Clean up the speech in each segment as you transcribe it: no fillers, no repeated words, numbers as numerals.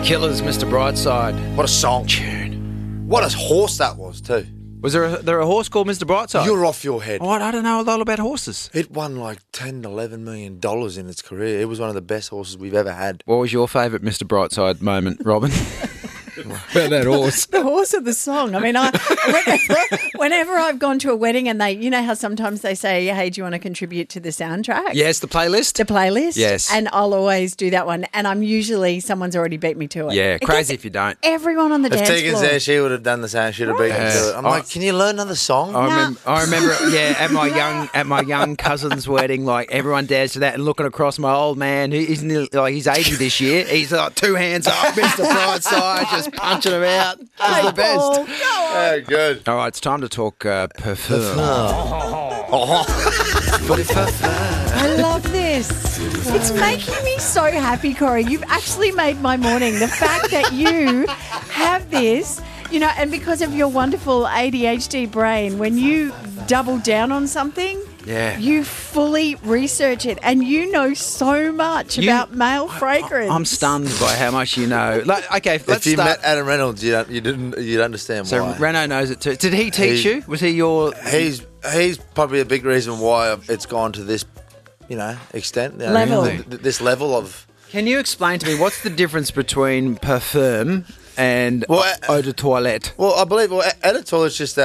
Killers, Mr. Brightside. What a song. Tune. What a horse that was, too. Was there a horse called Mr. Brightside? You're off your head. What? I don't know a lot about horses. It won like $10, $11 million in its career. It was one of the best horses we've ever had. What was your favourite Mr. Brightside moment, Robin? About that horse. The horse of the song. I mean, whenever I've gone to a wedding and they, you know how sometimes they say, hey, do you want to contribute to the soundtrack? Yes, the playlist. The playlist? Yes. And I'll always do that one. And I'm usually, someone's already beat me to it. Yeah, It crazy gets if you don't. Everyone on the If dance Tegan's floor. there, she would have done the same. She'd have beaten me to it. I'm like, can you learn another song? I remember, yeah, at my young cousin's wedding, like everyone danced to that, and looking across my old man, he's 80 this year. He's like 2 hands up, Mr. Brightside, just punching him out. It's the best. Paul, go on. Oh, good. All right, it's time to talk parfum. I love this. It's making me so happy, Corey. You've actually made my morning. The fact that you have this, you know, and because of your wonderful ADHD brain, when you double down on something, Yeah. you fully research it and you know so much about male fragrance. I'm stunned by how much you know. Like, okay, let's If you start. met Adam Reynolds, you'd understand So why. Renault knows it too. Did he teach you? Was he your? He's probably a big reason why it's gone to this, extent. Level. This level of... Can you explain to me what's the difference between parfum and eau de toilette? Well, I believe Editor is just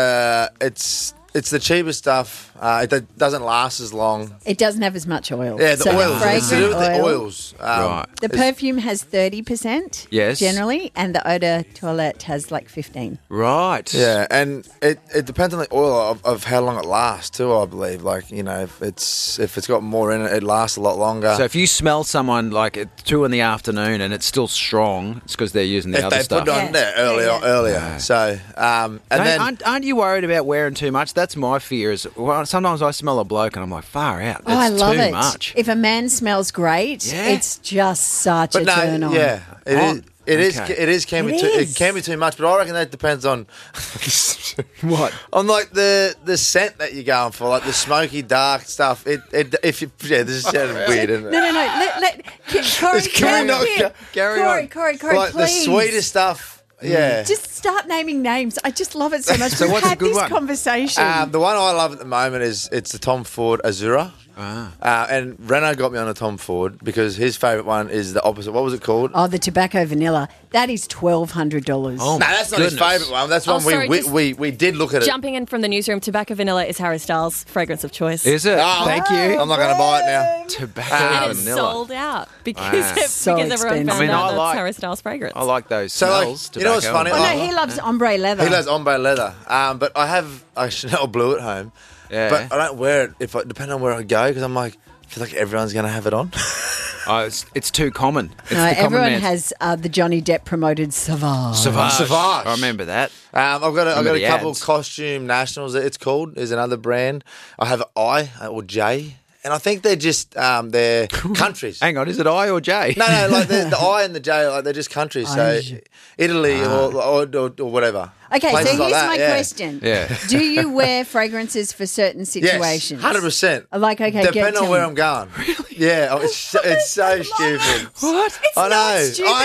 it's the cheapest stuff. It doesn't last as long. It doesn't have as much oil. Yeah, the So oils. It's to do with the oil. oils. Right. The perfume has 30%, Yes. generally, and the eau de toilette has like 15. Right. Yeah, and it depends on the oil of how long it lasts too. I believe, if it's got more in it, it lasts a lot longer. So if you smell someone like at 2 in-the-afternoon and it's still strong, it's because they're using the if other they stuff. put it on there earlier. Yeah. So and then Aren't you worried about wearing too much? That's my fear. Sometimes I smell a bloke and I'm like, far out. That's I love too it. much. If a man smells great, Yeah. it's just such a turn on. yeah, it is. It is. Okay. It is. Can be It too. is. It can be too much, but I reckon that depends on What? on like the scent that you're going for, like the smoky dark stuff. This is sounding weird, isn't it? No. Let Corey, Can we not carry on? Corey, Like the please. sweetest stuff. Yeah. Just start naming names. I just love it so much. So We've what's a had good this one? conversation. The one I love at the moment it's the Tom Ford Azura. And Renault got me on a Tom Ford because his favourite one is the opposite. What was it called? Oh, the tobacco vanilla. That is $1,200. Oh, No, that's not his goodness. favourite one. That's one sorry, just we did look at it. Jumping in from the newsroom, Tobacco Vanilla is Harry Styles' fragrance of choice. Is it? Oh, Thank you. I'm not going to buy it now. Tobacco and it's vanilla. sold out because, Wow. So because everyone expensive. found I mean, out I that's like- Harry Styles' fragrance. I like those So, like, smells. you know what's tobacco. funny? Oh, no, he loves ombre leather. He loves ombre leather. But I have a Chanel blue at home. Yeah. But I don't wear it depending on where I go because I'm like, I feel like everyone's going to have it on. Oh, it's too common. It's No, the common everyone man. has the Johnny Depp promoted Savage. Savage. Savage. I remember that. I've got Remember a the couple ads. Costume Nationals. It's called is another brand. I have I or J, and I think they're just they're countries. Hang on, is it I or J? No, like the I and the J, like they're just countries. So Italy or whatever. Okay, Places so here's like that, my yeah. question. Yeah. Do you wear fragrances for certain situations? Yes, 100%. Like, okay, depending tell on where me. I'm going. Really? Yeah, it's so stupid. What? I know. Not stupid.